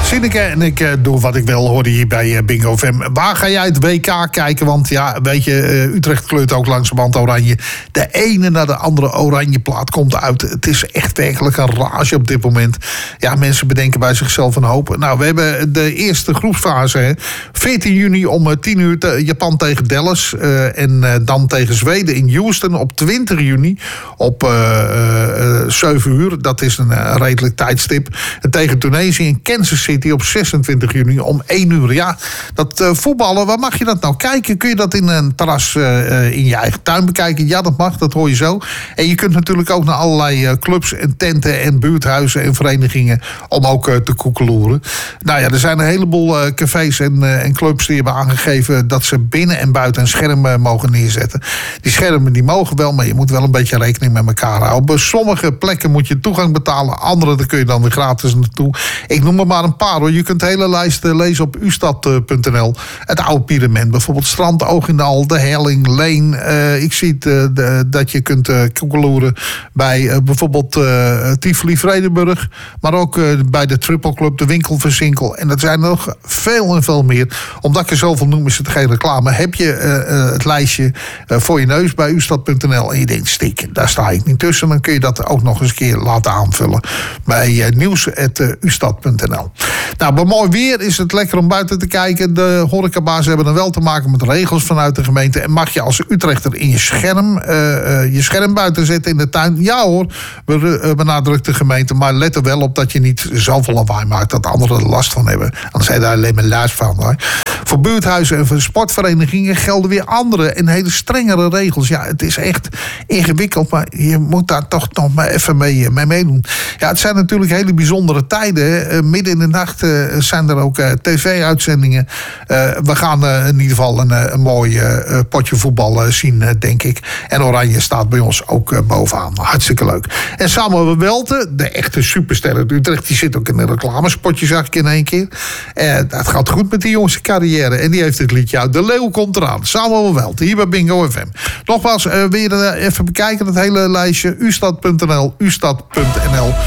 Zinneke en ik doe wat ik wil, hoorde hier bij Bingo FM. Waar ga jij het WK kijken? Want ja, weet je, Utrecht kleurt ook langzamerhand oranje. De ene naar de andere oranje plaat komt uit. Het is echt werkelijk een rage op dit moment. Ja, mensen bedenken bij zichzelf een hoop. Nou, we hebben de eerste groepsfase. Hè. 14 juni om 10 uur Japan tegen Dallas. En dan tegen Zweden in Houston op 20 juni op 7 uur. Dat is een redelijk tijdstip. En tegen Tunesië in Kansas City op 26 juni om 1 uur. Ja, dat voetballen, waar mag je dat nou kijken? Kun je dat in een terras in je eigen tuin bekijken? Ja, dat mag, dat hoor je zo. En je kunt natuurlijk ook naar allerlei clubs en tenten en buurthuizen en verenigingen om ook te koekeloeren. Nou ja, er zijn een heleboel cafés en clubs die hebben aangegeven dat ze binnen en buiten een scherm mogen neerzetten. Die schermen die mogen wel, maar je moet wel een beetje rekening met elkaar houden. Op sommige plekken moet je toegang betalen, andere daar kun je dan weer gratis naartoe. Ik noem er maar een paar hoor. Je kunt de hele lijst lezen op ustad.nl. Het Oude Pyramid, bijvoorbeeld Strand, Oogindal, De Helling, Leen. Ik zie dat je kunt koekeloeren bij bijvoorbeeld Tivoli Vredenburg, maar ook bij de Triple Club, de Winkel Verzinkel. En dat zijn er nog veel en veel meer. Omdat ik er zoveel noem, is het geen reclame. Heb je het lijstje voor je neus bij ustad.nl en je denkt, stik, daar sta ik niet tussen, dan kun je dat ook nog eens een keer laten aanvullen bij nieuws@ustad.nl. Nou, bij mooi weer is het lekker om buiten te kijken. De horecabazen hebben dan wel te maken met regels vanuit de gemeente. En mag je als Utrechter in je scherm buiten zetten in de tuin? Ja hoor, benadrukt de gemeente. Maar let er wel op dat je niet zoveel lawaai maakt dat anderen er last van hebben. Anders heb je daar alleen maar last van. Hoor. Voor buurthuizen en voor sportverenigingen gelden weer andere en hele strengere regels. Ja, het is echt ingewikkeld, maar je moet daar toch nog maar even mee meedoen. Ja, het zijn natuurlijk hele bijzondere tijden. Midden in de nacht zijn er ook tv-uitzendingen. We gaan in ieder geval een mooi potje voetbal zien, denk ik. En Oranje staat bij ons ook bovenaan. Hartstikke leuk. En Samuel Welten, de echte superster uit Utrecht, die zit ook in een reclamespotje, zag ik in één keer. Dat gaat goed met die jongens carrière. En die heeft het liedje uit. De Leeuw komt eraan. Samuel Welten, hier bij Bingo FM. Nogmaals, wil je even bekijken, dat hele lijstje? ustad.nl, ustad.nl.